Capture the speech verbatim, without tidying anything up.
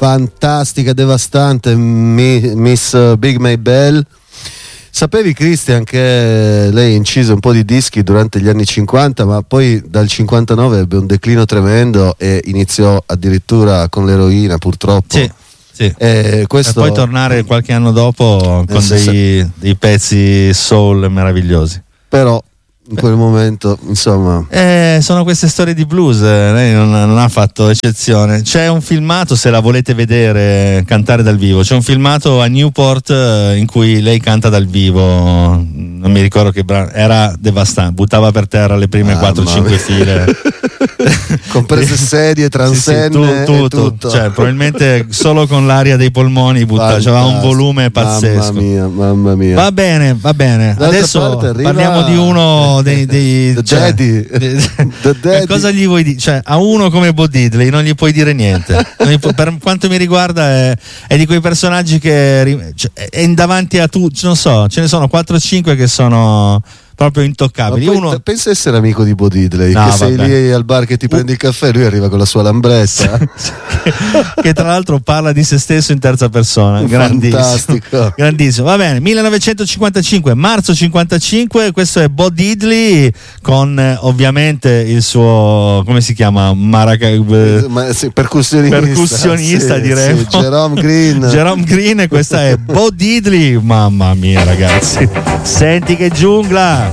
fantastica, devastante, Miss Big Maybelle. Sapevi, Christian, che lei incise un po' di dischi durante gli anni cinquanta, ma poi dal cinquantanove ebbe un declino tremendo e iniziò addirittura con l'eroina, purtroppo. Sì, sì. E, questo... e poi tornare qualche anno dopo con dei, dei pezzi soul meravigliosi. Però in quel momento, insomma, eh, sono queste storie di blues, lei non, non ha fatto eccezione. C'è un filmato, se la volete vedere cantare dal vivo, c'è un filmato a Newport in cui lei canta dal vivo, non mi ricordo che brano, era devastante, buttava per terra le prime quattro cinque file, comprese sedie, transenne, sì, sì, tu, tu, e tutto. Cioè, probabilmente solo con l'aria dei polmoni buttava, c'aveva un volume pazzesco. Mamma mia, mamma mia. Va bene, va bene. D'altra Adesso arriva... parliamo di uno dei, dei The cioè, Daddy. The Daddy. Cosa gli vuoi dire? Cioè, a uno come Bo Diddley non gli puoi dire niente. Non pu- per quanto mi riguarda è, è di quei personaggi che cioè, è in davanti a tu, non so, ce ne sono quattro o cinque che sono proprio intoccabili. Poi, uno... pensa essere amico di Bo Diddley, no, che sei vabbè. lì al bar che ti prendi il caffè, lui arriva con la sua lambretta che, che tra l'altro parla di se stesso in terza persona. Grandissimo. Fantastico. Grandissimo. Va bene, millenovecentocinquantacinque, marzo cinquantacinque, questo è Bo Diddley con eh, ovviamente il suo, come si chiama? Maraca... Ma, sì, percussionista, percussionista sì, direi. Sì, Jerome Green. Jerome Green, e questa è Bo Diddley. Mamma mia, ragazzi. Senti che giungla.